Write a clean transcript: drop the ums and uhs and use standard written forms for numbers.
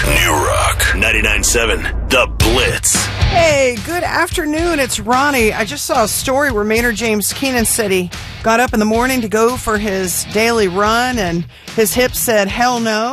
New Rock 99.7 The Blitz. Hey, good afternoon. It's Ronnie. I just saw a story where Maynard James Keenan said he got up in the morning to go for his daily run and his hips said, hell no.